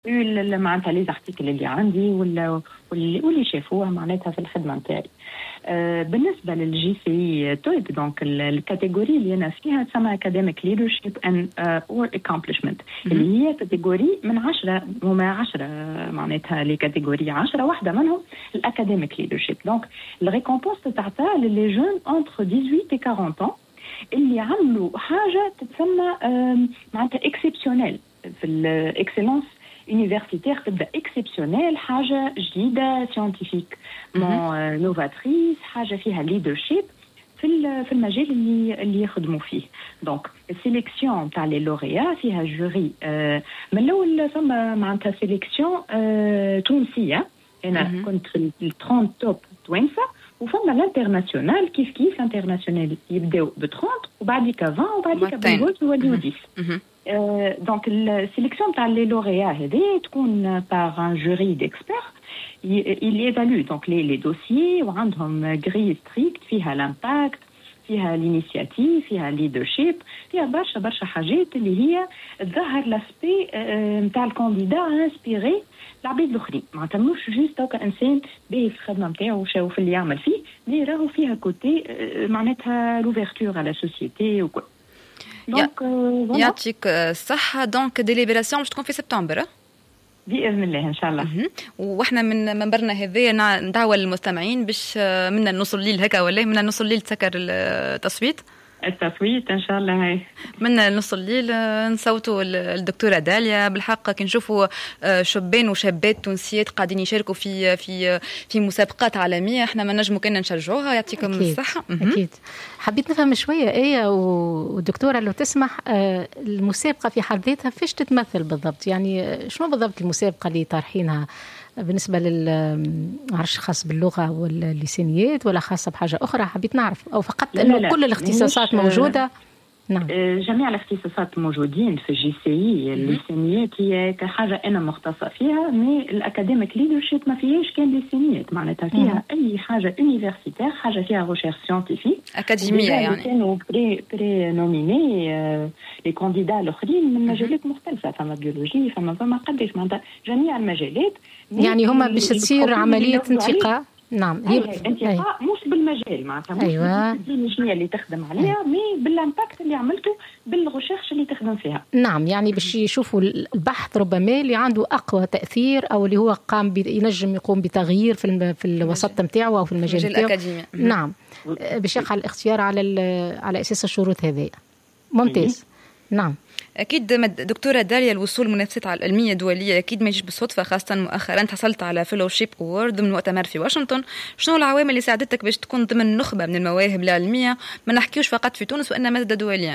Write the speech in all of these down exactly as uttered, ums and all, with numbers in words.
معناتها لي زارتيكل اللي عندي ولا واللي شافوها معناتها في الخدمه نتاعي. آه بالنسبه للجي سي تويب دونك الكاتيجوري اللي انا فيها تسمى اكاديميك ليدرشيب اند اور اكومبليشمنت اللي هي كاتيجوري من عشرة وما عشرة معناتها لي كاتيجوري عشرة واحده منهم الاكاديميك ليدرشيب. دونك الريكومبونس تاعها للي جون انتر ثمانية عشر و أربعين اللي عملوا حاجه تتسمى آه معناتها اكسبسيونيل في الاكسلونس universitaire تبدا اكسبسيونيل، حاجه جديده ساينتيفيك مون نوفاتريس، حاجه فيها ليدرشيب في في المجال اللي اللي يخدموا فيه. دونك السيليكسيون تاع لي لوريا فيها جوري آه من الاول ثم معناتها سيليكسيون آه تونسيه، انا كنت في ال توب توانسه، وفما الانترناسيونال كيف كيف الانترناسيونال يبداو ب ثلاثين وبعديك عشرين وبعديك بيوت يوليو عشرة. دونك السيليكسيون تاع لي لوريا هذه تكون باغ ان جوري ديكسبير il évalue donc les les dossiers وعندهم grille strict فيها لامباكت، فيها الانيشياتيف، فيها الليدرشيب، فيها برشا برشا حاجات اللي هي تظهر لاسبي نتاع الكانديدا انسبيري العباد الاخرين. معناتها مش جوست هكا انسان باهي في الخدمه نتاعو وشاوف اللي يعمل فيه، مي راهو فيها كوتي معناتها لوفيرتور على سوسيتي وكل. دونك يعطيك الصحه. دونك ديليبراسيون باش تكون في سبتمبر بإذن الله إن شاء الله. وإحنا من منبرنا هذا ندعو المستمعين باش منا نوصل الليل هكا ولا منا نوصل الليل تسكر التصويت التصويت إن شاء الله. هاي منا نوصل الليل نصوتوا الدكتورة داليا. بالحق كي نشوفوا شبان وشابات تونسيات قاعدين يشاركوا في في في مسابقات عالمية، إحنا ما نجموا كنا نشجعوها. يعطيكم أكيد. الصحة. أكيد. حبيت نفهم شوية آية والدكتورة لو تسمح، المسابقة في حد ذاتها فيش تتمثل بالضبط؟ يعني شنو بالضبط المسابقة اللي طارحينها بالنسبة للعرش خاص باللغة واللسانيات ولا خاصة بحاجة أخرى؟ حبيت نعرف، أو فقط أنه كل الاختصاصات موجودة؟ نعم. جميع الاختصاصات موجودين في الجي سي اي. اللسانيات هي كحاجة أنا مختصة فيها، مي الأكاديميك ليدرشيب ما فيهاش كان لسانيات، معناتها فيها مم. أي حاجة يونيفرسيتير، حاجة فيها ريشيرش ساينتيفيك أكاديمية. يعني كانوا بري بري نوميني لي كانديدا الآخرين من مجالات مختلفة، فما بيولوجي فما فما قديش معناتها جميع المجالات. يعني هما باش تصير عملية انتقاء. نعم هي انتقاء مش بالمجال معناتها مش أيوة. بالدينيشنية اللي تخدم عليها أيوة. مي بالامباكت اللي عملته بالريشيرش اللي تخدم فيها. نعم يعني باش يشوفوا البحث ربما اللي عنده أقوى تأثير أو اللي هو قام ينجم يقوم بتغيير في الم... في الوسط نتاعو أو في المجال الأكاديمي. نعم باش يقع الاختيار على ال... على أساس الشروط هذه. ممتاز. نعم أكيد دكتورة داليا، الوصول منافسات علمية دولية أكيد ما يجيش بالصدفة، خاصة مؤخرا تحصلت على فيلوشيب أوورد ضمن مؤتمر في واشنطن. شنو العوامل اللي ساعدتك باش تكون ضمن نخبة من المواهب العلمية، ما نحكيوش فقط في تونس وإنما مدى دوليا؟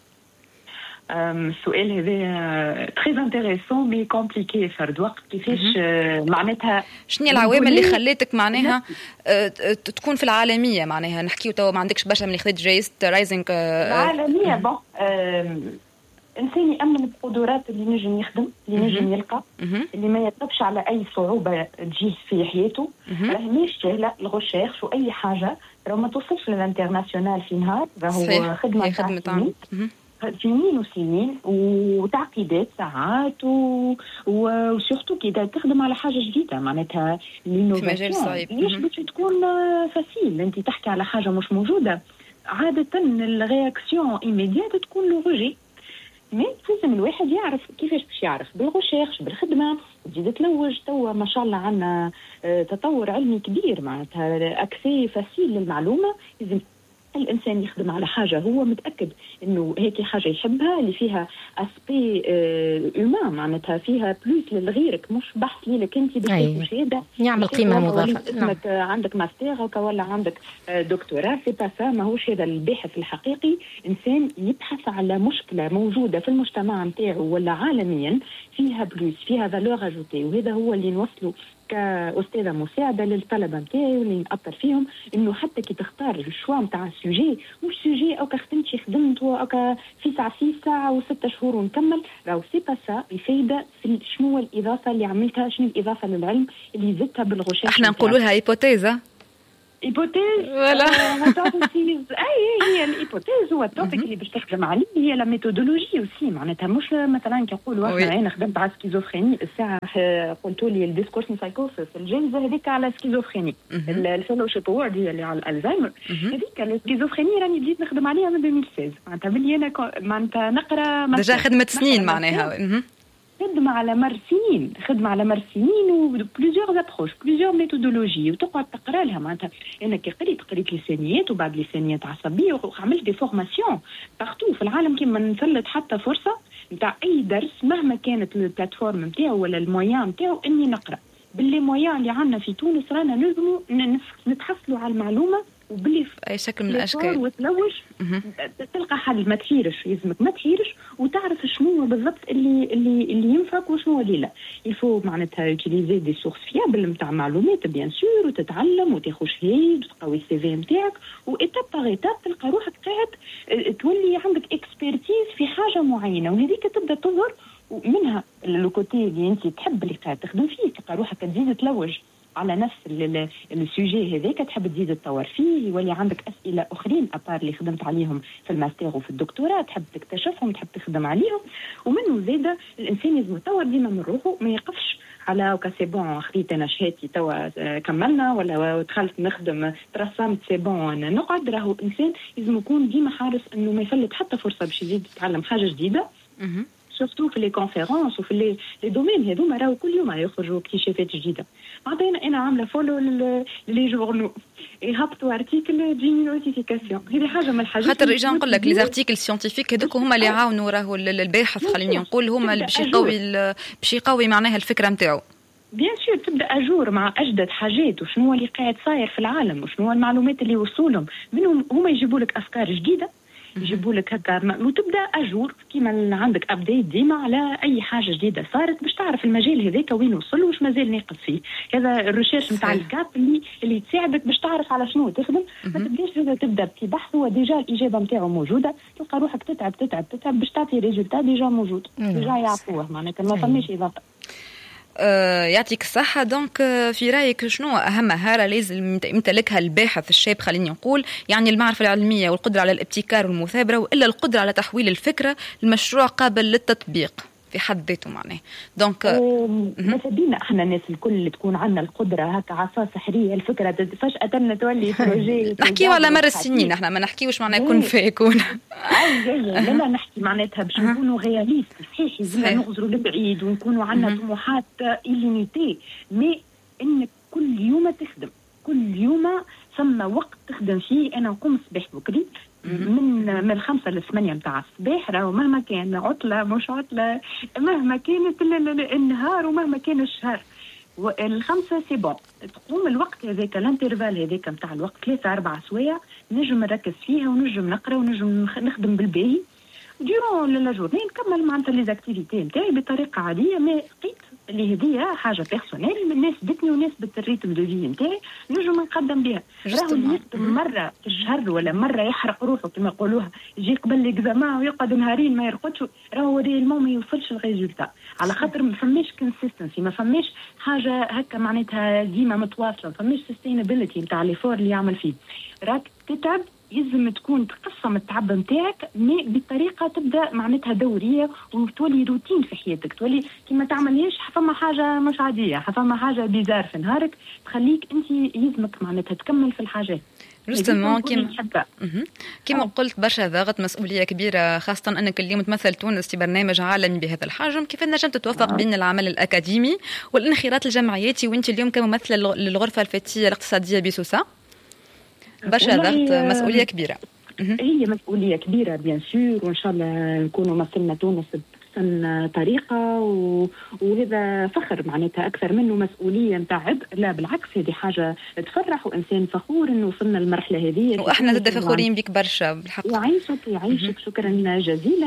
السؤال هذا تري انتريسون مي كومبليكي فرد وقت. كيفاش معناتها شنو العوامل اللي خليتك معناها تكون في العالمية؟ معناها نحكيو تو ما عندكش برشا من خديت جايزة رايزنج العالمية. بون إنسان يأمن بقدرات اللي نجم يخدم، اللي نجم يلقى، اللي ما يطلبش على أي صعوبة تجيه في حياته. راهي مش سهلة الغشيرش وأي حاجة، لو ما توصلش للانترناسيونال في نهار راهو خدمة سنين سنين وسنين وتعقيدات ساعات وسورتو كي تخدم على حاجة جديدة معناتها الانوفاسيون ليش باش تكون فاسيل. أنت تحكي على حاجة مش موجودة، عادة الرياكسيون إيميديات تكون لو رجي. مي لازم الواحد يعرف كيفاش باش يعرف بالغشيرش بالخدمه تزيد تلوج. توا ما شاء الله عندنا تطور علمي كبير معناتها اكسي فاسيل للمعلومه. لازم الانسان يخدم على حاجه هو متاكد انه هيك حاجه يحبها، اللي فيها اسبي اوما معناتها فيها بلوس للغيرك، مش بحث ليك انت باش شهاده يعمل قيمه مضافه. اسمك عندك ماستر ولا عندك دكتوراه، سي با سا، ماهوش هذا الباحث الحقيقي. انسان يبحث على مشكله موجوده في المجتمع نتاعو ولا عالميا فيها بلوس، فيها فالور اجوتي، وهذا هو اللي نوصله كأستاذة مساعدة للطلبة متاعي واللي نأثر فيهم. إنه حتى كي تختار الشوا متاع السوجي مش سوجي أو كختمتي خدمت أو في ساعة في ساعة وستة شهور ونكمل، راهو سي باسا الفايدة في شنو الإضافة اللي عملتها، شنو الإضافة للعلم اللي زدتها بالغشاش. احنا نقولوا لها هيبوتيزا. ايبوتيز ولا اي هي الايبوتيز هو التوبيك اللي باش تخدم عليه، هي لا ميثودولوجي وسي معناتها مش مثلا كي نقولوا احنا انا خدمت على سكيزوفريني الساعه قلتوا لي الديسكورس سايكوسيس الجائزه هذيك على سكيزوفريني الفيلوشيب اوورد هي اللي على الالزهايمر هذيك السكيزوفريني راني بديت نخدم عليها من ألفين وستة عشر معناتها ملي انا معناتها نقرا ديجا خدمه سنين معناها خدمة على مر سنين خدمة على مر سنين وبلوزيور ابروش بلوزيور ميثودولوجي وتقعد تقرا لها معناتها انا كي قريت قريت لسانيات وبعد لسانيات عصبيه وعملت دي فورماسيون بارتو في العالم كيما نسلط حتى فرصه نتاع اي درس مهما كانت البلاتفورم نتاعو ولا المويان نتاعو اني نقرا باللي مويان اللي عندنا في تونس رانا نجموا نتحصلوا على المعلومه وباللي اي شكل من الاشكال وتلوج تلقى حل ما تحيرش يلزمك ما تحيرش وتعرف شنو بالضبط اللي اللي اللي ينفعك وشنو اللي لا يفو معناتها يوتيليزي دي سورس فيابل نتاع معلومات بيان سور وتتعلم وتاخذ شهيد وتقوي السي في نتاعك وايتاب باغ ايتاب تلقى روحك قاعد تولي عندك اكسبيرتيز في حاجه معينه وهذيك تبدا تظهر ومنها لو كوتي اللي انت تحب اللي قاعد تخدم فيه تلقى روحك تزيد تلوج على نفس السوجي هذاك تحب تزيد تطور فيه يولي عندك اسئله اخرين ابار اللي خدمت عليهم في الماستر وفي الدكتوراه تحب تكتشفهم تحب تخدم عليهم ومنه زاده الانسان لازم يطور ديما من روحه ما يقفش على وكا سي بون خديت انا شهادتي توا كملنا ولا دخلت نخدم ترسمت سي بون نقعد راهو انسان لازم يكون ديما حارس انه ما يفلت حتى فرصه باش يزيد يتعلم حاجه جديده سورتو في لي كونفيرونس وفي لي لي دومين هذوما راهو كل يوم يخرجوا اكتشافات جديده. بعدين انا عامله فولو لي جورنو يهبطوا ارتيكل تجيني نوتيفيكاسيون هذه حاجه من الحاجات خاطر رجع نقول لك لي زارتيكل سيانتيفيك هذوك هما اللي عاونوا راهو الباحث خليني نقول هما اللي باش يقوي باش يقوي معناها الفكره نتاعو بيان سور تبدا اجور مع اجدد حاجات وشنو اللي قاعد صاير في العالم وشنو المعلومات اللي وصولهم منهم هما يجيبوا لك افكار جديده يجيبوا لك هكا وتبدا اجور كيما عندك ابديت ديما على اي حاجه جديده صارت باش تعرف المجال هذاك وين وصل واش مازال ناقص فيه. هذا الريسيرش نتاع الكاب اللي اللي تساعدك باش تعرف على شنو تخدم ما تبداش تبدا في بحث هو ديجا الاجابه نتاعو موجوده تلقى روحك تتعب تتعب تتعب باش تعطي ريزولتا ديجا موجود ديجا يعرفوه معناتها ما فماش اضافه. آه يعطيك الصحة. دونك آه في رأيك شنو أهم مهارة لازم يمتلكها الباحث الشاب خليني نقول يعني المعرفة العلمية والقدرة على الابتكار والمثابرة وإلا القدرة على تحويل الفكرة المشروع قابل للتطبيق في حد ذاته معناه. دونك ماذا بينا احنا الناس الكل اللي تكون عندنا القدره هكا عصا سحريه الفكره فجاه تولي بروجي نحكي على مر السنين احنا ما نحكيوش معناه يكون فيكون اي لا لا نحكي معناتها باش نكونوا رياليست صحيح لازم نغزروا لبعيد ونكونوا عندنا طموحات إليميتي مي انك كل يوم تخدم كل يوم ثم وقت تخدم فيه. انا نقوم الصباح بكري من من الخمسة للثمانية متاع الصباح راهو مهما كان عطلة مش عطلة مهما كانت النهار ومهما كان الشهر والخمسة سي بون تقوم الوقت هذاك الانترفال هذاك متاع الوقت ثلاثة أربع سوايع نجم نركز فيها ونجم نقرأ ونجم نخدم بالباهي ديرون لا جورني نكمل معناتها لي زاكتيفيتي نتاعي بطريقة عادية ما لقيت اللي هدية حاجة بيرسونيل الناس بدتني وناس بالريتم دو في نتاعي نجم نقدم بها. راهو اللي يخدم مرة في الشهر ولا مرة يحرق روحه كما يقولوها يجي قبل الاكزامان ويقعد نهارين ما يرقدش راهو ريالمون ما يوصلش الريزولتا على خاطر ما فماش كونسيستنسي ما فماش حاجة هكا معناتها ديما متواصلة ما فماش سستينابيليتي نتاع ليفور اللي يعمل فيه راك تتعب يلزم تكون تقسم التعب نتاعك مي بطريقه تبدا معناتها دوريه وتولي روتين في حياتك تولي كيما تعمليش فما حاجه مش عاديه فما حاجه بيزار في نهارك تخليك انت يلزمك معناتها تكمل في الحاجات جوستومون كيما كيما قلت برشا ضغط مسؤوليه كبيره خاصه انك اليوم تمثل تونس في برنامج عالمي بهذا الحجم كيف نجم تتوفق آه. بين العمل الاكاديمي والانخراط الجمعياتي وانت اليوم كممثله للغرفه الفتيه الاقتصاديه بسوسه برشا ضغط مسؤوليه كبيره. هي مسؤوليه كبيره بيان سور وان شاء الله نكونوا مثلنا تونس بأحسن طريقه و... وهذا فخر معناتها اكثر منه مسؤوليه نتاع عبء لا بالعكس هذه حاجه تفرح وانسان فخور انه وصلنا للمرحله هذه واحنا زاد فخورين بك برشا بالحق. يعيشك يعيشك شكرا جزيلا.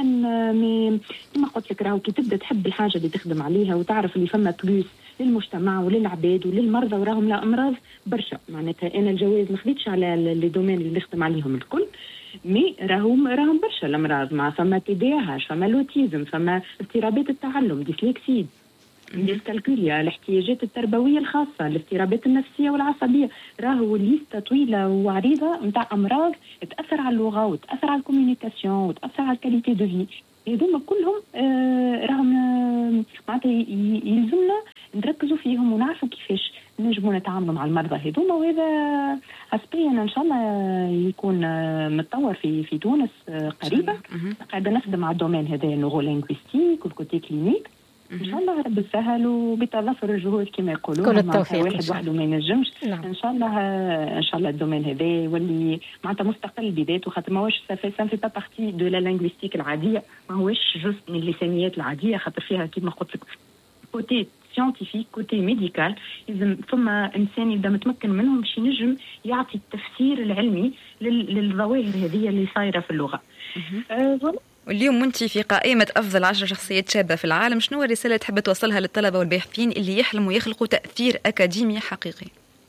كما قلت لك راهو كي تبدا تحب الحاجه اللي تخدم عليها وتعرف اللي فما بلوس للمجتمع وللعباد وللمرضى وراهم لا امراض برشا معناتها انا الجواز ما خديتش على لي دومين اللي نخدم عليهم الكل مي راهم راهم برشا الامراض مع فما تي دي اش فما لوتيزم فما اضطرابات التعلم ديسلكسي الديسكالكوليا، الاحتياجات التربويه الخاصه، الاضطرابات النفسيه والعصبيه. راهو ليسته طويله وعريضه نتاع امراض تاثر على اللغه وتاثر على الكوميونيكاسيون وتاثر على الكاليتي دو في. هذوما كلهم آه راهم آه معناتها يلزمنا نركزوا فيهم ونعرفوا كيفاش نجموا نتعاملوا مع المرضى هذوما. وهذا حسبيا ان شاء الله يكون آه متطور في في تونس آه قريبا. قاعده نخدم على الدومين هذا النورو لينغويستيك والكوتي كلينيك. ان شاء الله رب يسهل وبتضافر الجهود كما يقولوا. كل التوفيق. واحد وحده ما ينجمش. نعم. ان شاء الله ان شاء الله الدومين هذا واللي معناتها مستقل بذاته، خاطر ماهوش سافي سافي با بارتي دو لا لينغويستيك العاديه، ماهوش جزء من اللسانيات العاديه، خاطر فيها كما قلت لك كوتي سيانتيفيك كوتي ميديكال. لازم ثم انسان يبدا متمكن منهم باش ينجم يعطي التفسير العلمي للظواهر هذه اللي صايره في اللغه. أه واليوم وانت في قائمة أفضل عشر شخصيات شابة في العالم، شنو الرسالة تحب توصلها للطلبة والباحثين اللي يحلموا يخلقوا تأثير أكاديمي حقيقي؟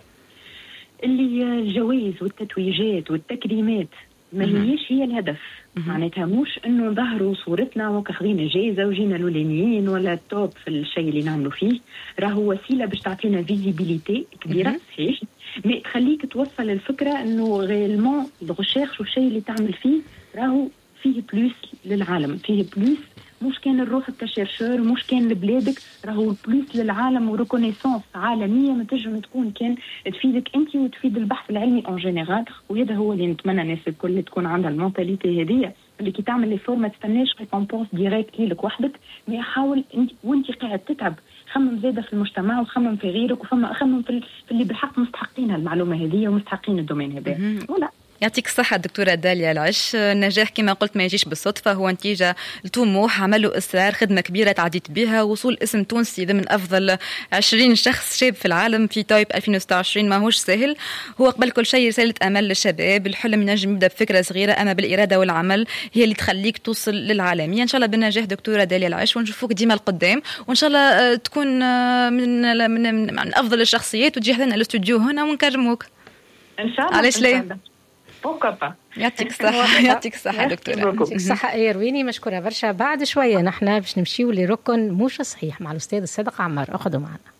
اللي الجوائز والتتويجات والتكريمات ما هيش هي الهدف. معناتها مش انه ظهروا صورتنا وكاخذين جائزة وجينا لولانيين ولا التوب في الشيء اللي نعملوا فيه. راهو وسيلة باش تعطينا فيزيبيليتي كبيرة صحيح، ما تخليك توصل الفكرة انه غيلمون الريشيرش والشيء اللي تعمل فيه راهو فيه بلوس للعالم، فيه بلوس مش كان الروح كشيرشور، مش كان لبلادك، راهو بلوس للعالم وريكونيسونس عالميه ما تنجم تكون كان تفيدك انت وتفيد البحث العلمي اون جينيرال. وهذا هو اللي نتمنى الناس الكل تكون عندها المونتاليتي هذه، اللي كي تعمل لي فور ما تستناش ريكومبونس ديريكت لك وحدك، ما حاول انت وانت قاعد تتعب خمم زاده في المجتمع وخمم في غيرك وخمم في اللي بالحق مستحقين المعلومه هذه ومستحقين الدومين هذا. ولا يعطيك الصحة دكتورة داليا العش. النجاح كما قلت ما يجيش بالصدفة، هو نتيجة لطموح، عمل وإصرار، خدمة كبيرة تعديت بها، وصول اسم تونسي ضمن أفضل عشرين شخص شاب في العالم في تايب ألفين وستة وعشرين ماهوش سهل. هو قبل كل شيء رسالة أمل للشباب. الحلم ينجم يبدأ بفكرة صغيرة، أما بالإرادة والعمل هي اللي تخليك توصل للعالمية. إن شاء الله بالنجاح دكتورة داليا العش، ونشوفوك ديما القدام، وإن شاء الله تكون من من, من أفضل الشخصيات وتجي لنا الاستوديو هنا ونكرموك إن شاء الله. علاش ليه؟ بوكا. يعطيك الصحة. يعطيك الصحة دكتورة. يعطيك الصحة يا رويني، مشكورة برشا. بعد شوية نحن باش نمشيو لركن مش صحيح مع الأستاذ الصادق عمار. أخذوا معنا.